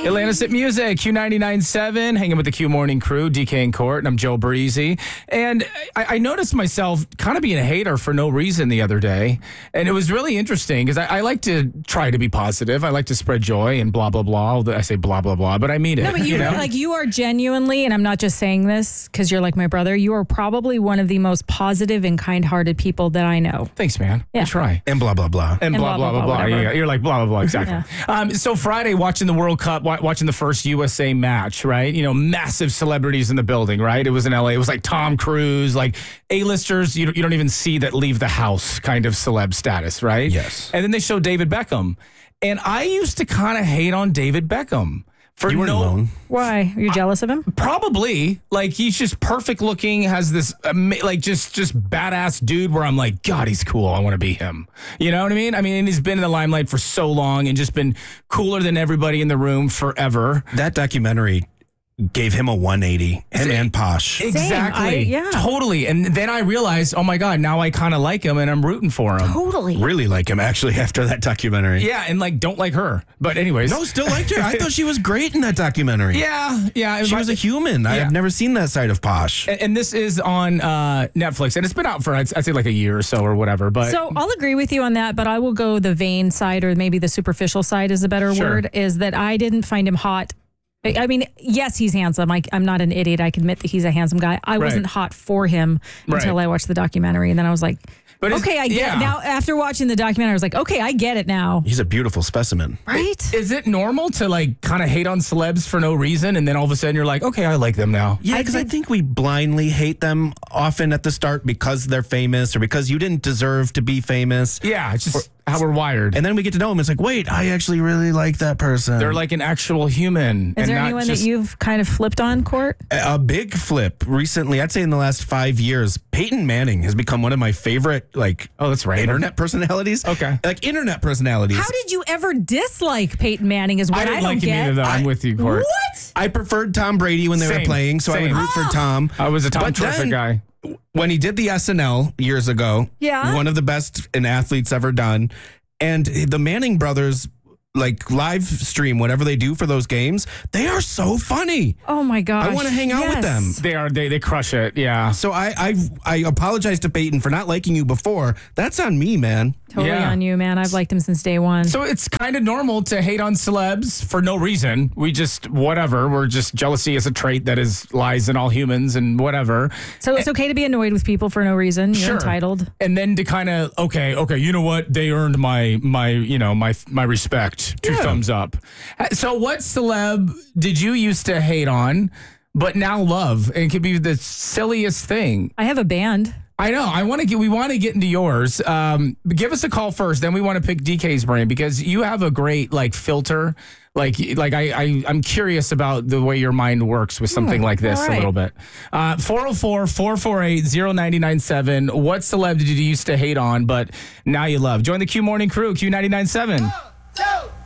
Atlantis at Music, Q99.7, hanging with the Q Morning Crew, DK and Court, and I'm Joe Breezy. And I noticed myself kind of being a hater for no reason the other day. And it was really interesting because I like to try to be positive. I like to spread joy and blah, blah, blah. Although I say blah, blah, blah, but I mean it. No, but you know? like you are genuinely, and I'm not just saying this because you're like my brother, you are probably one of the most positive and kind-hearted people that I know. Thanks, man. Yeah. I try. And blah, blah, blah. And blah, blah, blah, blah. whatever. You're like, blah, blah, blah. Exactly. Yeah. So Friday, watching the World Cup, watching the first USA match, right? You know, massive celebrities in the building, right? It was in LA. It was like Tom Cruise, like A-listers you don't even see that leave the house kind of celeb status, right? Yes. And then they showed David Beckham. And I used to kind of hate on David Beckham. For You weren't alone. Why? Are you jealous of him? Probably. Like, he's just perfect looking, has this, like, just badass dude where I'm like, God, he's cool. I want to be him. You know what I mean? I mean, he's been in the limelight for so long and just been cooler than everybody in the room forever. That documentary gave him a 180. Him and Posh. Exactly. yeah. Totally. And then I realized, oh my God, now I kind of like him and I'm rooting for him. Totally. Really like him, actually, after that documentary. Yeah, and like, don't like her. But anyways. No, still liked her. I thought she was great in that documentary. Yeah. She was a human. I have never seen that side of Posh. And this is on Netflix, and it's been out for, I'd say, like a year or so or whatever. But So I'll agree with you on that, but I will go the vain side, or maybe the superficial side is a better Sure. word, is that I didn't find him hot. I mean, yes, he's handsome. I'm not an idiot. I can admit that he's a handsome guy. I wasn't hot for him until Right. I watched the documentary, and then I was like, But it's- okay, I get yeah. it. Now, after watching the documentary, I was like, okay, I get it now. He's a beautiful specimen. Right? Is it normal to like kind of hate on celebs for no reason, and then all of a sudden you're like, okay, I like them now? Yeah, because I think we blindly hate them often at the start because they're famous or because you didn't deserve to be famous. Yeah, it's just how we're wired. And then we get to know them. It's like, wait, I actually really like that person. They're like an actual human. Is and there not anyone just, that you've kind of flipped on, Court? a big flip recently. I'd say in the last 5 years, Peyton Manning has become one of my favorite, like, Oh, that's right. internet personalities. Okay. Like internet personalities. How did you ever dislike Peyton Manning is what I I, didn't don't like him get. either, though. I'm with you, Court. What? I preferred Tom Brady when they were Same, playing, so I would same. root for Tom. I was a Tom But Terrific then, guy. When he did the SNL years ago, Yeah. one of the best an athlete's ever done, and the Manning brothers, like, live stream whatever they do for those games, they are so funny. Oh my gosh. I want to hang out with them. They crush it. Yeah. So I apologize to Peyton for not liking you before. That's on me, man. Totally Yeah. on you, man. I've liked him since day one. So it's kind of normal to hate on celebs for no reason. We just, whatever. We're just, jealousy is a trait that lies in all humans and whatever. So it's okay to be annoyed with people for no reason. You're Sure. entitled. And then to kind of, okay, you know what? They earned my respect. Two thumbs up. So what celeb did you used to hate on, but now love? And it could be the silliest thing. I have a band. I know. We want to get into yours. Give us a call first, then we want to pick DK's brain because you have a great like filter. I'm curious about the way your mind works with something like this all right. a little bit. 404-448-0997. What celeb did you used to hate on, but now you love? Join the Q Morning Crew, Q99.7.